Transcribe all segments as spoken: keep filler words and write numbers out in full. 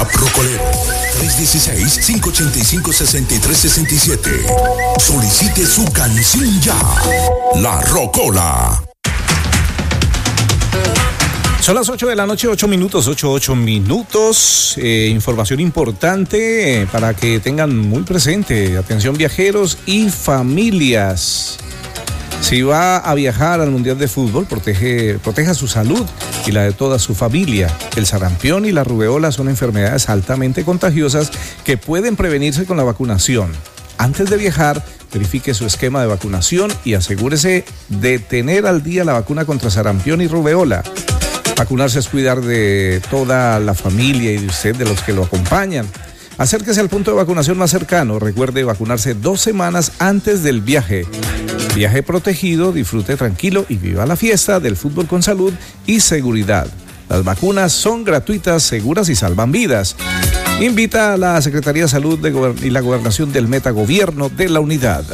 WhatsApp Rocolero tres uno seis, cinco ocho cinco, seis tres seis siete. Solicite su canción ya. La Rocola. Son las ocho de la noche, ocho minutos, ocho, ocho minutos. Eh, información importante para que tengan muy presente. Atención viajeros y familias. Si va a viajar al Mundial de Fútbol, protege, proteja su salud y la de toda su familia. El sarampión y la rubeola son enfermedades altamente contagiosas que pueden prevenirse con la vacunación. Antes de viajar, verifique su esquema de vacunación y asegúrese de tener al día la vacuna contra sarampión y rubeola. Vacunarse es cuidar de toda la familia y de usted, de los que lo acompañan. Acérquese al punto de vacunación más cercano. Recuerde vacunarse dos semanas antes del viaje. Viaje protegido, disfrute tranquilo y viva la fiesta del fútbol con salud y seguridad. Las vacunas son gratuitas, seguras y salvan vidas. Invita a la Secretaría de Salud de Gober- y la Gobernación del Meta Gobierno de la Unidad.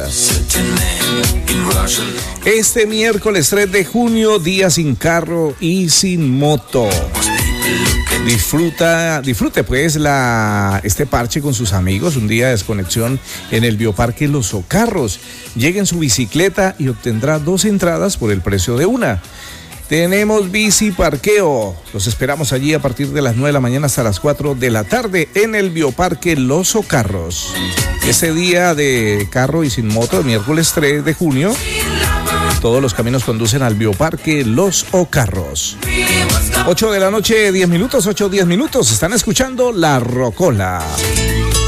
Este miércoles tres de junio, día sin carro y sin moto. Disfruta, disfrute pues la, este parche con sus amigos, un día de desconexión en el Bioparque Los Socarros. Llegue en su bicicleta y obtendrá dos entradas por el precio de una. Tenemos bici parqueo. Los esperamos allí a partir de las nueve de la mañana hasta las cuatro de la tarde en el Bioparque Los Socarros. Ese día de carro y sin moto, el miércoles tres de junio, todos los caminos conducen al Bioparque Los Socarros. ocho de la noche, diez minutos, ocho, diez minutos. Están escuchando La Rocola.